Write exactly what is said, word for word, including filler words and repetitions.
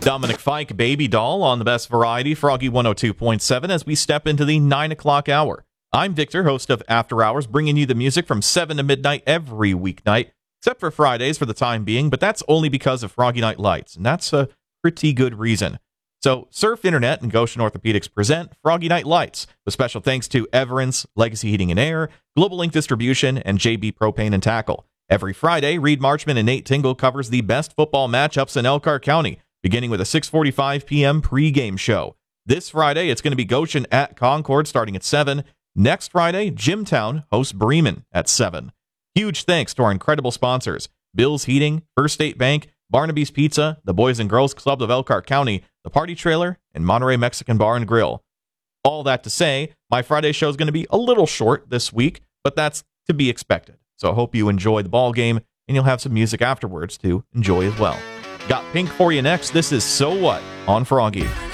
Dominic Fike, Baby Doll on the Best Variety, Froggy one oh two point seven, as we step into the nine o'clock hour. I'm Victor, host of After Hours, bringing you the music from seven to midnight every weeknight, except for Fridays for the time being, but that's only because of Froggy Night Lights, and that's a pretty good reason. So, Surf Internet and Goshen Orthopedics present Froggy Night Lights, with special thanks to Everence, Legacy Heating and Air, Global Ink Distribution, and J B Propane and Tackle. Every Friday, Reed Marchman and Nate Tingle covers the best football matchups in Elkhart County, beginning with a six forty-five p.m. pregame show. This Friday, it's going to be Goshen at Concord starting at seven. Next Friday, Jimtown hosts Bremen at seven. Huge thanks to our incredible sponsors, Bill's Heating, First State Bank, Barnaby's Pizza, the Boys and Girls Club of Elkhart County, the Party Trailer, and Monterey Mexican Bar and Grill. All that to say, my Friday show is going to be a little short this week, but that's to be expected. So I hope you enjoy the ball game, and you'll have some music afterwards to enjoy as well. Got Pink for you next. This is So What on Froggy.